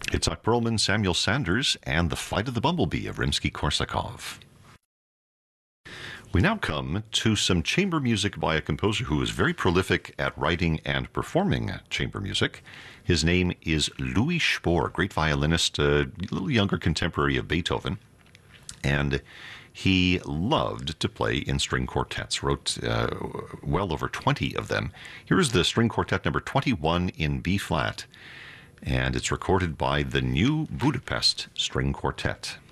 Itzhak Perlman, Samuel Sanders, and The Flight of the Bumblebee of Rimsky-Korsakov. We now come to some chamber music by a composer who is very prolific at writing and performing chamber music. His name is Louis Spohr, great violinist, a little younger contemporary of Beethoven. And he loved to play in string quartets, wrote well over 20 of them. Here is the string quartet number 21 in B-flat, and it's recorded by the New Budapest String Quartet.